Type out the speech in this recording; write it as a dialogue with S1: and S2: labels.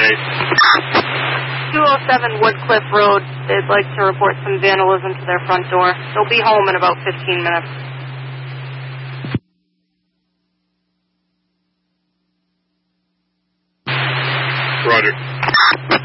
S1: 207 Woodcliff Road. They'd like to report some vandalism to their front door. They'll be home in about 15 minutes.
S2: Roger.